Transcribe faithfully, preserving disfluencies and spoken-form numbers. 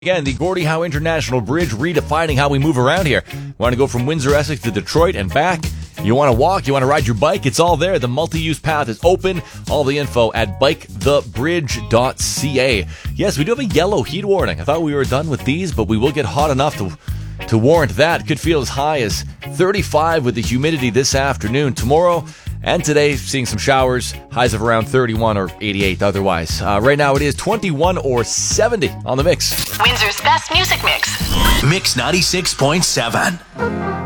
Again, the Gordie Howe International Bridge, redefining how we move around here. Want to go from Windsor, Essex to Detroit and back? You want to walk? You want to ride your bike? It's all there. The multi-use path is open. All the info at bike the bridge dot c a. Yes, we do have a yellow heat warning. I thought we were done with these, but we will get hot enough to to warrant that. Could feel as high as thirty-five with the humidity this afternoon. Tomorrow and today, seeing some showers, highs of around thirty-one or eighty-eight otherwise. Uh, right now it is twenty-one or seventy on the mix. Windsor's best music mix. Mix ninety-six point seven.